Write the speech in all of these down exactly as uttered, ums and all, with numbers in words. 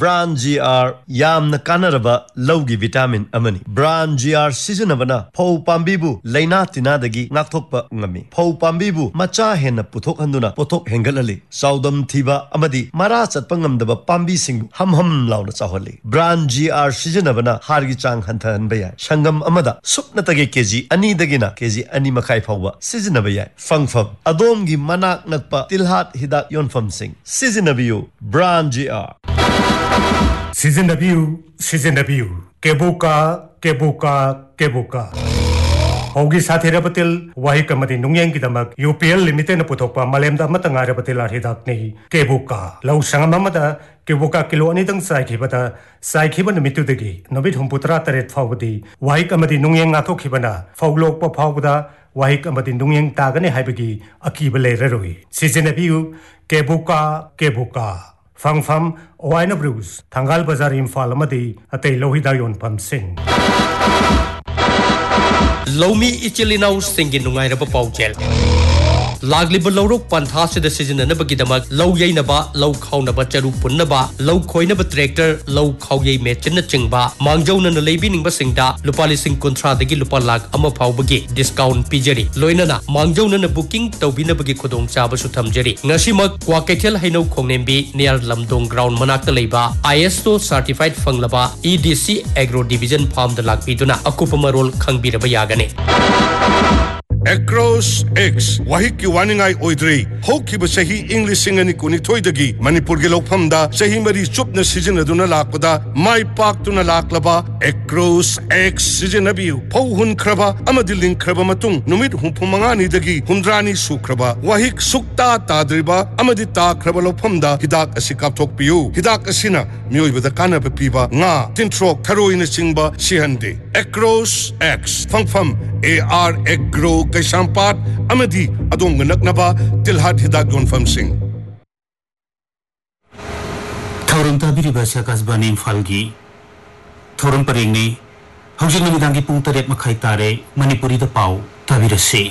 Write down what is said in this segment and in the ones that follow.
Bran G R yamna kanaraba lawgi vitamin amani. Bran G R seasonabana phau pambibu leina tinadagi ngathokpa ngami. Phau pambibu macha henna puthok handuna pothok hengalali. Saudam thiba amadi mara chatpa ngamdaba pambi singbu ham ham launa chaholi. Bran G R seasonabana hargi chang hanthan bayai. Sangam amada supnatage kg ani dagina kg ani makai phawba seasonabaya. Fangfam adom manak nakpa tilhat hidak yonfam sing season abiu Bran G R season abiu season abiu kebuka kebuka kebuka hogi sathira batil wahi kamati nungyang kidamak U P L limited na puthokpa malemda matangara batil hidak nei kebuka law sangamamada kebuka kilo ani dang sai khibata sai khiban mitudagi nobit humputra taret phawdi wahi kamati nungyang ngathok khibana phawlok pa phawda wahi kamati nungyang tagane haibagi akibale raroi season abiu kebuka kebuka fangfam oina bruce thangal bazar imphal amadi atei lohida yon pam sing Lomi Ichilinaw singin nungay na papawchel. Lagli ba lawrok panthas da season na bagidamak law yay na ba law khaw na ba charupun na ba law khoy na ba tractor law khaw yay mechin na chingba mangjaw na nalaibi ning ba singda lupa lising kontra dagi lupa lag ama phaw bagi discount pijari loina na mangjaw na na booking tawbi na bagi khodong chaba su thamjari ngasimak kwa kethel haino khongnembi near lamdong ground manak ta leiba I S O certified fanglaba E D C agro division farm da lag piduna akupama role khangbiraba yagane Across X Wahiki Waningai Oidri Hoki Basahi English Singani Kuni Toidagi Manipur Gilopamda Sahi Mari Chupna Season Aduna Lakpada My Park Tuna Laklaba Across X Season Abiu Pohun Kraba Amadilin Kraba Matung Numit Humpumangani Dagi Hundrani Sukraba Wahik Sukta Tadriba Amadita Krabalopamda Hidak Asikap Tok Piu Hidak Asina Mui with the Kana Piba Nga Tintro Karoina Singba Sihande Across X Fangfam A R Agro Kaisampat amadi adong naknaba tilhat hidak yonfam sing Thorum tabiri basa kasbani falgi Thorum paringni hojik namidangi pung taret makai tare Manipuri da pau tabirasi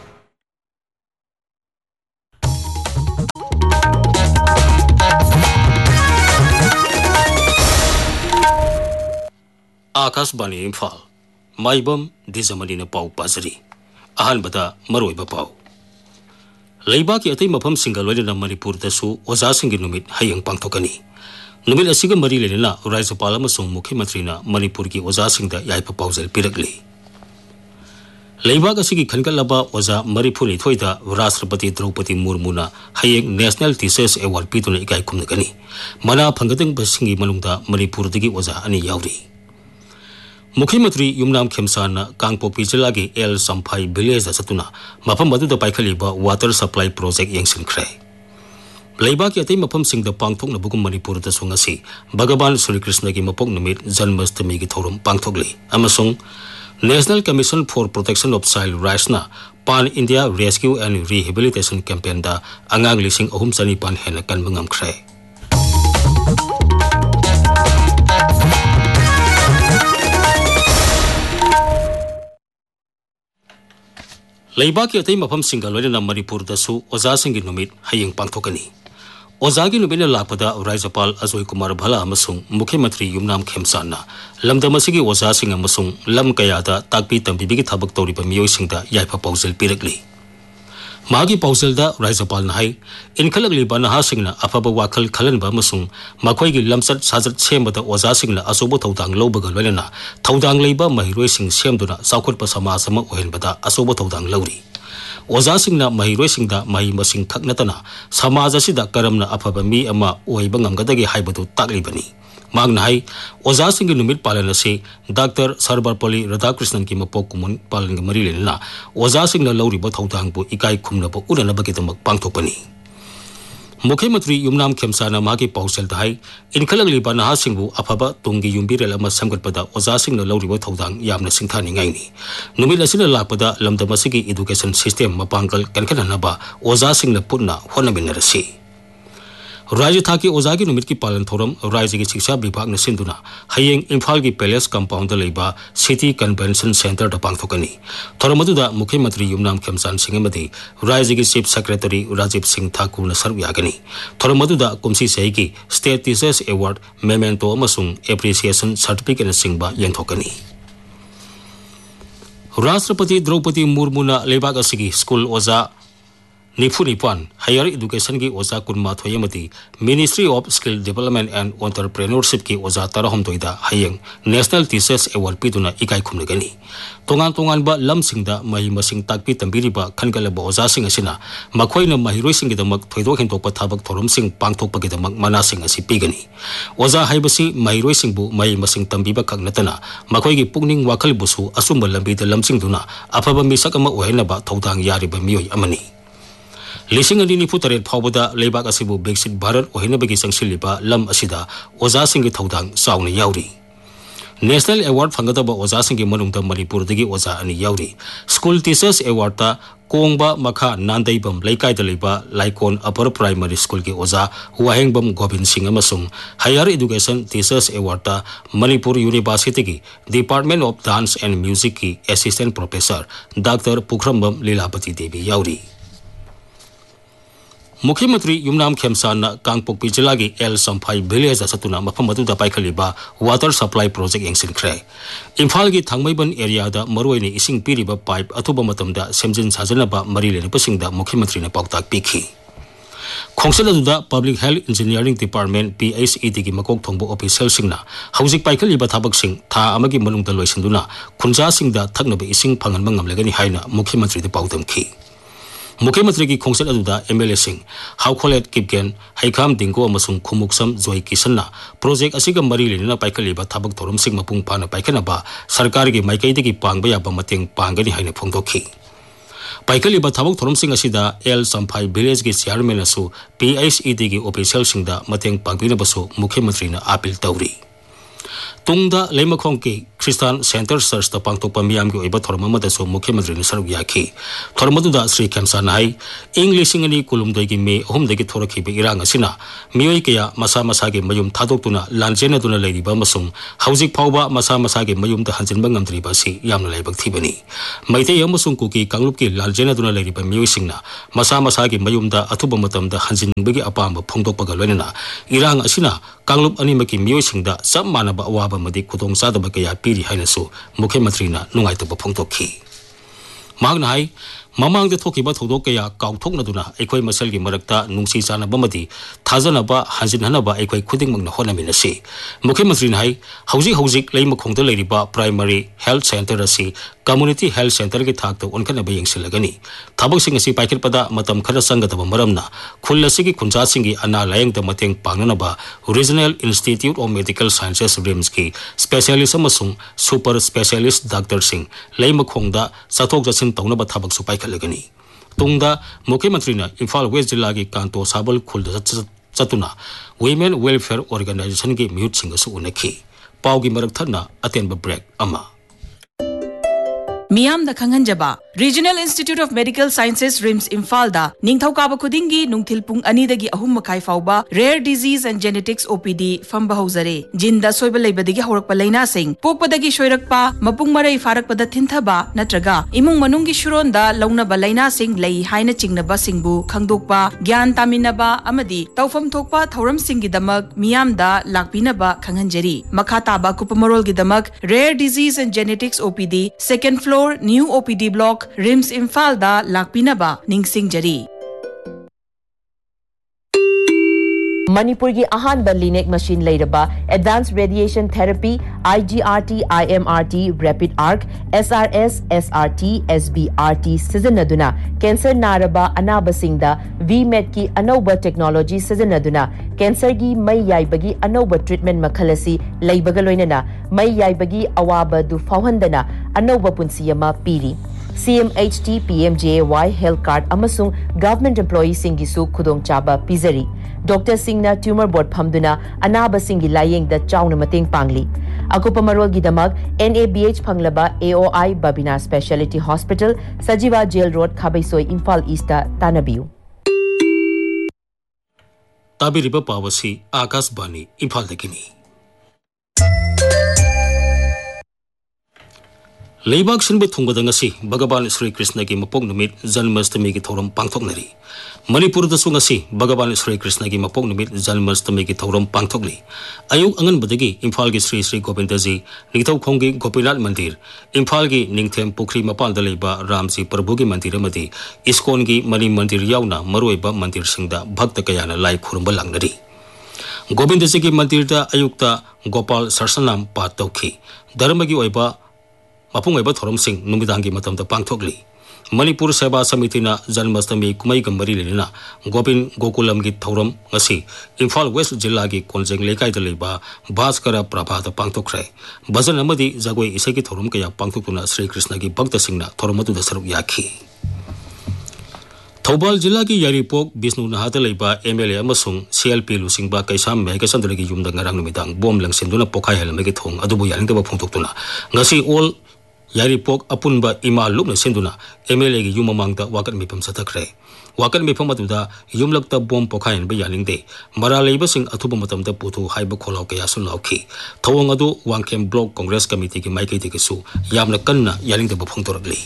Akasbani Imphal Maibam Dizamadina Pau Pazari Ahan bata maroi bapau. Leiba ki atai mafam singaloi na Manipur dasu oza singi numit hayang pangthokani. Numit asiga mari lena Raijapal amasung Mukhyamantri na Manipur ki oza singda yai papaujal pirakli. Leiba asigi khankalaba oza Maripur ithoida Rashtrapati Draupadi Murmu na hayang National Teachers Award pituna ikai kumnagani. Mana phangadang basingi manungda Manipur dagi oza ani yauri. Mukhyamantri Yumnam Khemsana Kangpo Pijilagi El Samphai village satuna mafam madu da paikhaliba water supply project yengsin khre leiba ki atai mafam singda pangthok na bugum Manipur da sungasi Bhagavan Sri Krishna ki mapok numit Janmashtami ki thorum pangthokli amasung National Commission for Protection of Child Rights na Pan India Rescue and Rehabilitation Campaign da angang lising ahum sani pan hena kan mangam khre Leiba ki atai mafam singaloi na Manipur dasu oza singi numit hayang pangthokani oza gi numina lakpada Raijapal Ajoy Kumar Bhala amasung Mukhyamantri Yumnam Khemsana lamdamasigi oza singa amasung lam kayada takpi tambibigi thabak tawriba miyoi singda yaipa paujal pirakli Magi Pauselda Raijapal Nahai Inkalagli Banaha Singna Afaba Wakal Kalanba Masung Makwai Lamsat Sazat Semada Oza Singla Asobo Taudang Lobagal Velena Taudang Leba Mahiroi Sing Semduna Saukut Pasama Sama Ohenbada Asobo Taudang Lauri Oza Singna Mahiroi Singda Mahi Masing Kaknatana Samaza Sida Karamna Afaba Mi Ama Oibangam Gadagi Haibatu Taglibani Magnahai Oza Singi Numit Palanasi Doctor Sarbarpali Radhakrishnan ki mapok kumun palan marilena Oza Singna Lauri Bathautang bu ikai kumna bu urana bagitamak pangthokani Mukhyamantri Yumnam Khemsana magi pausel dai inkalagli banaha singbu afaba tungi yumbirel ama samgatpada Oza Singna Lauri Bathautang yamna singthani ngaini numit asina lakpada lamdamasigi education system mapangkal kankanana ba Oza Singna punna honaminarasi राज्य था की ओजा की नुमित की पालन theorem राज्य की शिक्षा विभाग ने सिंधुना हयेंग इम्फाल की पैलेस कंपाउंड लेबा city convention centre the पांगथोकनी theorem अदुदा मुख्यमंत्री युमनाम खेमचान सिंह अमदी राज्य की चीफ सेक्रेटरी राजीव सिंह ठाकुर ने सर्व यागनी थोरम अदुदा कुमसी सही की state teachers award memento अमसुंग appreciation certificate सिंगबा यंथोकनी राष्ट्रपति द्रौपदी मुर्मू ना लेबाग असिगी स्कूल ओजा निफु निपान हायर एजुकेशन की ओजा कुनमाथोय अमदी ministry of skill development and entrepreneurship की ओजा तरहमदोइदा हयेंग नेशनल टीचर्स अवार्ड पिदुना इकाई खुमनगनी तोंगान तोंगानबा लमसिंगदा मही मसिंग ताकपी तंबिरिबा खनगलबा ओजासिंग असिना मखोइना महिरोइसिंगदमक थोइदोक हेंतोकपा थाबक थोरमसिंग पांगथोकपगिदमक मनासिंग असि पिगनी ओजा हाइबसि महिरोइसिंगबु मही मसिंग तंबिबा खगनतना मखोइगी पुगनिंग वाखलबुसु असुंबा लंबिदा लमसिंगदुना अफबा मिसक अमा ओहेनबा थौदांग यारिबा मियोय अमनी लिसिंग अनी निफु तरेट फाउबदा लेबाक असिबु बेक्सिट Bharat ओहिनबगी संगसिलिबा lump असिदा ओजासिंगी थौदांग Chowna याउरी national award फंगदबा ओजासिंगी मनुंगदा मणिपुरदगी ओजा अनि याउरी स्कूल टीचर्स अवार्ड ता कोंगबा मखा नांदैबम लेकाइदा लेबा लाइकोन अपर प्राइमरी स्कूल की ओजा वाहेंगबम Govind Singh अमसुंग higher education teachers award ता मणिपुर यूनिवर्सिटी की department of dance and music की असिस्टेंट प्रोफेसर डॉक्टर पुखरमबम लीलावती देवी याउरी मुख्यमंत्री युमनाम खेमसान कांगपोकपी जिला की L संफाई village सतुना मफम अदुदा पाइखलिबा water supply project यंगसिनख्रे Imphal की थांगमैबन एरिया दा मरुइने इसिंग पीरिबा पाइप अथुबा मतमदा सेमजिन साजनबा मरी लेनपसिंगदा मुख्यमंत्री ने पाउताक पिखी खोंसल अदुदा public health engineering department P H E D की मकोक थोंबो ऑफिशियल सिंगना हौजिक पाइखलिबा थाबक सिंग था अमगी मनुंगदा लोइसिंदुना खुंजा सिंगदा थकनबे इसिंग फंगनबा ngamlegani हाइना मुख्यमंत्री दे पाउदमखी मुख्यमंत्री की खोंसल अदुदा एमएलए सिंह हाउखोलेट किपगेन हाइखाम दिंगो अमसुंग खुमुक्सम जोय किसन्ना प्रोजेक्ट असिगा मरी लेना पाइखलिबा थाबक थोरम सिंह मपुंग फाना पाइखनबा सरकार की माइकैदगी पांगबा याबा मतेंग पांगनी हाइना फोंदोखी पाइखलिबा थाबक थोरम सिंह असिदा एल संफाई विलेज की चेयरमैन असु पीएचईडी की ऑफिशियल सिंगदा मतेंग पांगबिनबसु मुख्यमंत्री ने अपील तौरी तुंगदा लेमखोंग की क्रिस्तान सेंटर चर्च ता पांगथोकपा मियाम की ओइबा थोरम अमदसु मुख्यमंत्री ने सरुक याखी थोरमदुदा श्री खेमसान हाई इंग लिसिंग अनि कुलुमदोय की मे अहुमदगी थोरखिबे इरांग असिना मियोय कया मसा मसा के मयुम थादोक्तुना लांजेनदुना लेरिबा मसुंग हौजिक फावबा मसा मसा के मयुम ता हंजिनबा ngamdriba si yamna laibak thibani maitei amasung kuki kanglup ki लांजेनदुना लेरिबा मियोय सिंगना मसा मसा के मयुम दा अथुबा मतम दा हंजिनबगी अपाम फोंदोकपगा लोइना इरांग असिना कांगलुप अनिमकी मियोय सिंगदा सब मानबा अवाबा मदि खुदोंग सादबा कया पीरी हाइनसु मुख्यमंत्री ना नुंगाइतबा फोंदोखी मांगना हाई ममांग थोकीबा थौदोक कया काउथोकनदुना एखोय मसल की मरक्ता नुंसी चानबमदी थाजनबा हंजिनहनबा एखोय खुदिंगमंगना होनामिनसी मुख्यमंत्री हाई हौजिक हौजिक लेमखोंगदा लेरिबा प्राइमरी हेल्थ सेंटर असी कम्युनिटी हेल्थ सेंटर की थाकता उनखनबा यंगसिलगनी थाबकसिंग असी पाइखिरपदा मतम खरा संगतबा मरमना खुल असिगी खुंजासिंगी अना लायंगदा मतेंग पांगनबा regional institute of medical sciences RIMS की specialist अमसुंग super specialist doctor Singh लेमखोंगदा सथोक जसिन तौनबा थाबकसु पाइखलगनी तुंगदा मुख्यमंत्री ने इम्फाल वेस्ट जिला की कांतो साबल खुल चतुना वुमेन वेलफेयर ऑर्गेनाइजेशन की म्यूट सिंगसु उनखी पाव की मरक थना अतेंब ब्रेक अमा मियाम the खंगनजबा regional institute of medical sciences RIMS Imphal दा निंगथौकाबा खुदिंगी नुंगथिल पुंग अनि दगी अहुम मखाई फाउबा rare disease and genetics OPD फंबा हौजरे जिंदा सोइबा लेबदगी हौरकपा लैना सिंग पोकपदगी सोइरकपा मपुंग मरई फारकपदा थिंथबा नत्रगा इमुंग मनुंगी शुरोंदा लौनबा लैना सिंग लई हाइना चिंगनबा सिंगबु खंगदोकपा ज्ञान तामिनबा अमदी तौफम थोकपा थौरम सिंगी दमक मियाम दा लाकपिनबा खंगनजरी मखा ताबा कुपमरोल गी दमक rare disease and genetics OPD second floor new OPD block RIMS Imphal दा लाकपिनबा निंगसिंगजरी मणिपुर की अहानबा लिनेक machine लेरबा advance radiation therapy आईजीआरटी IMRT rapid arc SRS SRT एसबीआरटी सिजनदुना cancer नारबा अनाबसिंगदा वीमेट की अनौबा टेक्नोलॉजी सिजनदुना कैंसर की मई याइबगी अनौबा ट्रीटमेंट मखलसी लेबगा लोइनना मई याइबगी अवाबा दु फावहंदना अनौबा पुंसियमा पीरी सीएमएचटी PMJY health card अमसुंग government employee सिंगिसु खुदोंग Chaba पिजरी doctor सिंगना tumour board फमदुना अनाबा सिंगी लायेंग the chown मतेंग पांगली अकुपा Marol की दमक NABH फंगलबा AOI Babina speciality hospital सजीवा jail road खाबैसोई Imphal east तानबियु ताबिरिबा पावसी Akashvani इम्फालदगिनी लेबाक सिनबे थुंगदंगसी भगवान श्री कृष्ण की मपोक नुमित जन्माष्टमी की थौरम पांगथोकनरी मणिपुर दसु ngasi भगवान श्री कृष्ण की मपोक नुमित जन्माष्टमी की थौरम पांगथोकली अयुक अंगनबदगी इम्फाल की श्री श्री गोविंद जी निथौखोंग की गोपीनाथ मंदिर इम्फाल की निंगथेम पुखरी मपाल लेबा रामजी प्रभु की मंदिर अमदी इस्कॉन की मणि मंदिर यावना मरोइबा मंदिर सिंगदा भक्त कयाना लाई खुरुंबा लांगनरी गोविंद जी की मंदिर दा अयुक्ता गोपाल सरसनाम पाठ तौखी धर्म की ओइबा मपुंग ओइबा थौरम सिंग नुमिदांगी मतमदा पांगथोकली मणिपुर सेवा समिति जन्माष्टमी कुमई गंबरी लेना गोविंद गोकुलम की थौरम ngasi इम्फाल वेस्ट जिला की कोंजेंग लेकाई लेबा भास्कर प्रभात पांगथोखरे भजन अमदी जगोई इसे की थौरम कया पांगथोकना श्री कृष्ण की भक्त सिंगना थौरम अदुदा सरुक याखी थौबाल जिला की यारीपोक विष्णु नहात लेबा एमएलए अमसुंग सीएलपी लुसिंगबा कैसाम मेघचंद्र की युमदा ngarang numitang bom langsinदुना पोखाई हेलमेगी थोंग अदुबु यारिंगदबा फोंथोक्तुना ngasi all यारीपोक अपुनबा इमा लुकना सिंदुना एमएलए की युम मांगदा वाकत मिफम सतखरे वाकत मिफम अदुदा युमलकता बम पोखायन बे यानिंगदे मरा लेबसिंग अथुब मतमदा पुथु हाइब खोलाव कयासु लाउखी थवंग अदु वांगखेम ब्लॉक कांग्रेस कमिटी की माइकैति किसु यामना कन्ना यानिंगदबा फोंथोरकली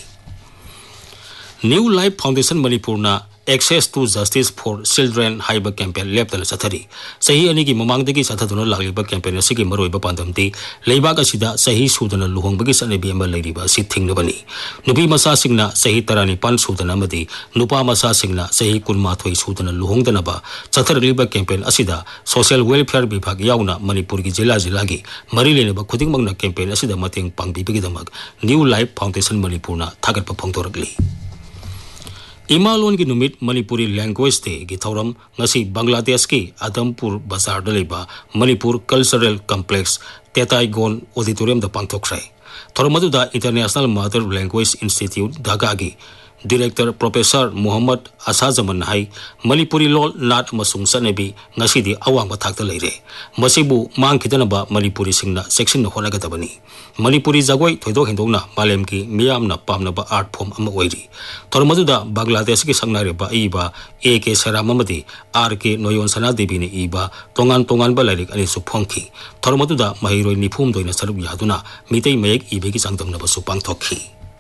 new life foundation मणिपुरना access to justice for children HYBE campaign लेप्तल सथरी सही अनी की ममांगदगी सथदुना लागलिबा कैंपेन असिगी मरोइबा पांदमती लेबाक असिदा सही सुदना लुहोंबगी सनेबी अमा लेरिबा सि थिंगनबनी नुपी मसा सिंगना सही तरानिपान सुदना अमदी नुपा मसा सिंगना सही कुनमाथोई सुदना लुहोंगदनबा सथरलिबा कैंपेन असिदा सोशल वेलफेयर विभाग याउना मणिपुर की जिला जिला की मरी लेनेबा खुदिंगमंगना कैंपेन असिदा मतेंग पांगबीबगीदमक न्यू लाइफ फाउंडेशन मणिपुरना थागतपा फोंदोरकली इमालोन की नुमित मणिपुरी लैंग्वेज डे की थौरम ngasi बांग्लादेश की आदमपुर बाजार लेबा Manipur cultural complex तेताईगोन auditorium the पांगथोखरे थौरम अदुदा international mother language institute Dhaka की director professor Mohammad असाजमन high Manipuri लोल नाट मसुंग सनेबी ngasi अवांग थाकत लेरे मसिबु मांगखिदनबा मणिपुरी सिंगना सेक्शन होनागदबनी मणिपुरी जगोई थोइदो हिंदोंना मालेम की मियामना पामनबा आर्ट फॉर्म अमा ओइरी थोरमदुदा बांग्लादेश की संगनारेबा इबा ए के सराममदी आर के नोयोन सना देवी ने इबा तोंगान तोंगान बा लाइरिक अनि सुफोंखी थोरमदुदा महिरोय निफुम दोइना सरुक यादुना मितै मयक इबेगी चांगदमनबा सुपांगथोखी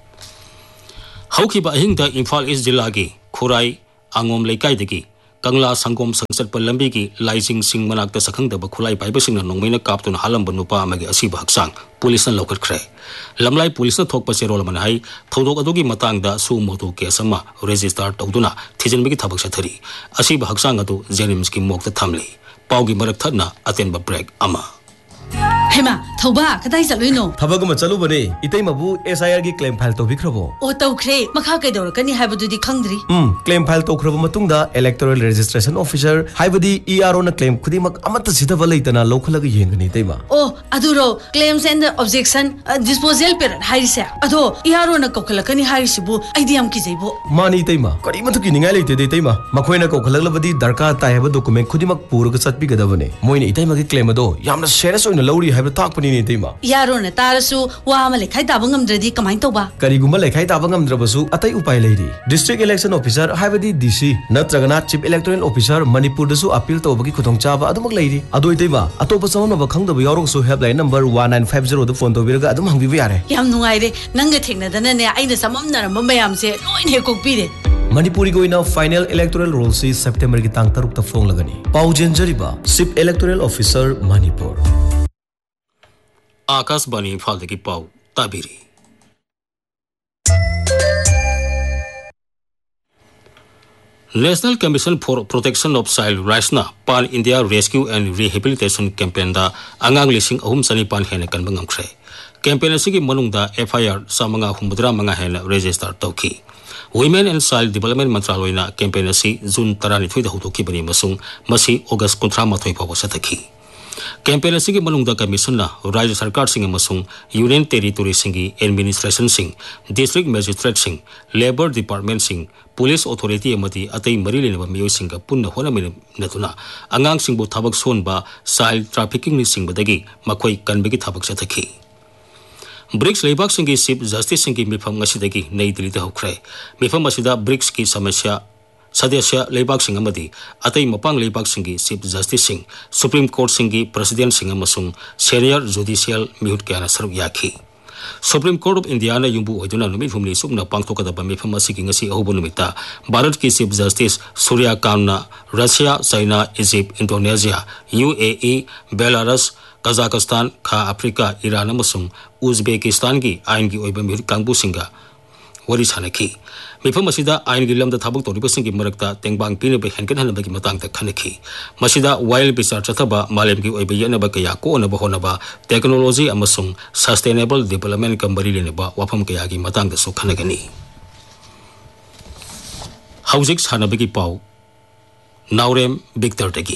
हौखिबा अहिंगदा इम्फाल ईस्ट जिला की खुराई आंगोम लेकाइदगी कंगला संगोम संसद पर लंबी की लाइजिंग सिंह मनाक्ता सखंगदबा खुलाई पाइबसिंग नोंगमैना कापतुन हालंब नुपा अमगी असिबा हक्सांग पुलिस न लौकटख्रे लमलाई पुलिस न थोकपा सेरोल मनहाई थौदोक अदुगी मतांगदा सु मोटो केस अमा रजिस्टर तौदुना थिजनबगी थबक सथरी असिबा हक्सांग अदु जेनिम्स की मोकता थमली पाउगी मरक थदना अतेनबा ब्रेक अमा हेमा थौबा कदाई चलुइनो थबग म चलु बने इतै मबु एसआईआर की क्लेम फाइल तौबिख्रबो ओ तौख्रे मखा कैदौरकनी हाइबदुदी खंगद्री हम claim file तौख्रब मतुंगदा electoral registration officer हाइबदी ERO न claim खुदिमक Amrut सिधब लैतना लौखलग येंगनी तैमा O अदुरो claims and objection disposal पेर हाइरिसे अदो ईआरओ न कोखलकनी हाइरिसिबु आइदी हम किजैबो मानी तैमा करी मथु की निंगाय लैते दे तैमा मखोइना कोखलगलबदी दरकार ताय हबो डॉक्यूमेंट खुदिमक पुरग चटपिगदबने मोइने इतैमगी क्लेम अदो यामना सेरियस ओइना लौरी हाइब ताकपनी नि तैमा यारो न तारसु वा अमा लेखाइ ताब ngamdradi कमाइन तौबा करिगुमा लेखाइ ताब ngamdraबसु अतै उपाय Larry district election officer हाइबदी DC नत्रगना chief electoral officer Manipur दसु appeal तौबगी खुथोंचाबा अदुमक Larry अदोइ तैमा Atop समनबा खंगदब यारोसु helpline number one nine five zero the phone तौबिरगा अदुम हंगिबि यारे याम नुंगाइरे नंग थेंगनदना ने आइना सममनरम मयाम से लोइन हे कोकपिरे मणिपुरी गोइना फाइनल इलेक्टोरल रोल से सितंबर की तांग तरुक त फोंग लगनी पाउजेन जरिबा chief electoral officer Manipur Akashvani Imphal की पाउ ताबिरी national commission for protection of child rights ना पान India rescue and rehabilitation campaign दा अंगांग लिसिंग अहुम सनीपान हेने कनबंग अंख्रे कैंपेन असिगी मनुंगदा एफआईआर सामंगा हुमद्रा मंगा हेने register तौकी women and child development मंत्रालयना campaign असि जून तरानिथोइदा हौदोखिबनि मसुंग मसि अगस्त कुंथ्रामाथोइ फावबा सथखि कैंपेन असिगी मनुंगदा कमीशनना राज्य सरकार सिंग मसुंग यूनियन टेरिटोरी सिंगी एडमिनिस्ट्रेशन सिंग डिस्ट्रिक्ट मजिस्ट्रेट सिंग लेबर डिपार्टमेंट सिंग पुलिस ऑथोरिटी अमदी अतई मरी लेनबा मियोय सिंग पुन्न होनमिनतुना अंगांग सिंगबु थबक सोनबा चाइल्ड ट्रैफिकिंग नि सिंगबदगी मखोय कनबगी थबक सथखि ब्रिक्स लेबाक सिंगी चीफ जस्टिस सिंगी मिफम ngasi नई दिल्ली हौख्रे मिफम असिदा ब्रिक्स की समस्या सदस्य लेबाक सिंह अमदी अतई मपांग लेबाक सिंगी chief justice Singh supreme court सिंगी president Singh अमसुंग senior judicial मिहुट क्याना सरुक याखी सुप्रीम कोर्ट ऑफ इंडिया ने युंबू होइदुना नुमित हुमनी सुमना पांगथोकदबा मिफम असिगी ngasi अहुबु नुमिता भारत की चीफ जस्टिस सूर्या कामना Russia China Egypt Indonesia UAE Belarus Kazakhstan खा अफ्रीका ईरान अमसुंग उज्बेकिस्तान की आइन की ओइबा मिहुट कांगबु सिंगा वरी सानखी मिफम असिदा आइन की लमदा थाबक तोरिबसिंग की मरकता तेंगबांग पिनबे हेनकन हनबगी मतंगता खनखी मसिदा वाइल्ड बिचार चथबा मालेम की ओइबा यनबा कया कोनबा होनबा टेक्नोलॉजी अमसुंग सस्टेनेबल डेवलपमेंट कंबरी लेनबा वाफम कया की मतंगदा सु खनगनी हाउजिक सानबगी पाउ नाउरेम Victor तगी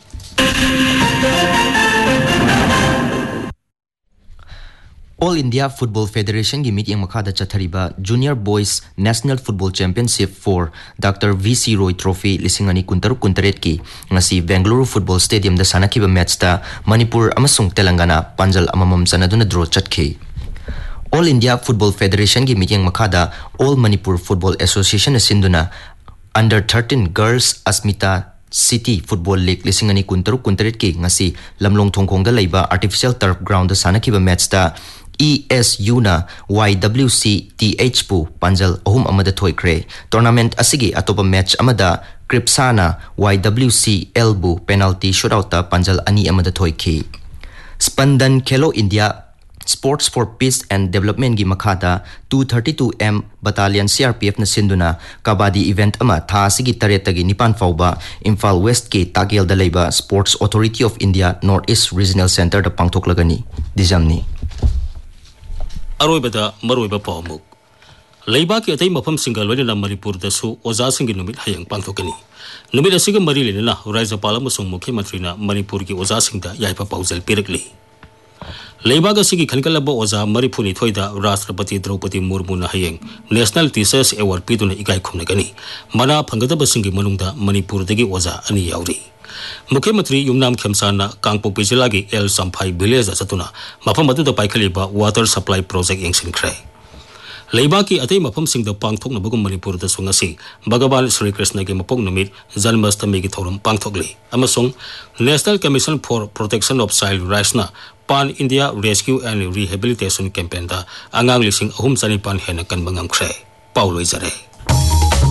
All India Football Federation gi meeting makhada chathariba Junior Boys National Football Championship for Doctor V C Roy Trophy lisingani kuntaru kuntaret ki ngasi Bengaluru Football Stadium da sanakiba match ta Manipur amasung Telangana panjal amamam sanaduna draw chatkhi. All India Football Federation gi meeting makhada All Manipur Football Association asinduna Under thirteen Girls Asmita City Football League lisingani kuntaru kuntaret ki ngasi lamlong thongkhong da leiba artificial turf ground da sanakiba match ta E S U na Y W C T H pu panjal ahum amada thoikre tournament asigi atopa match amada Kripsana Y W C L bu penalty shootout ta panjal ani amada thoikhi Spandan Khelo India Sports for Peace and Development gi makhada two thirty-two M Battalion C R P F na sinduna kabadi event ama tha asigi taretagi nipan fauba Imphal West ki Tagel da leiba Sports Authority of India North East Regional Center da pangthoklagani dijamni अरोइबदा मरोइबा पावमुक लेबा के अतई मफम single वैना मणिपुर दसु ओजा सिंगी नुमित हयंग पांथोकनी नुमित असिग मरी लेना राज्यपाल अमसुंग मुख्यमंत्री ना मणिपुर की ओजा सिंगदा याइपा पाउजल पिरकली लेबा गसिगी खनकलब ओजा मरिफुनी थोइदा राष्ट्रपति द्रौपदी मुर्मू ना हयंग नेशनल टीचर्स अवार्ड पिदुना इकाई खुमनगनी मना फंगदब सिंगी मनुंगदा मणिपुर दगी ओजा अनि याउरी मुख्यमंत्री युमनाम खेमसाना कांगपोपी जिला की L संफाई village सतुना मफम अदुदा पाइखलिबा water supply project यंगसिनख्रे लेबा की अतई मफम सिंग द पांगथोकनबगु मणिपुर द सुंगसी भगवान श्री कृष्ण के मपोक नुमित जन्माष्टमी की थौरम पांगथोकली अमसुंग national commission for protection of child rights ना पान India rescue and rehabilitation campaign दा अंगांग लिसिंग अहुम चनिपान हेना कनबंगमख्रे पाउलोइजरे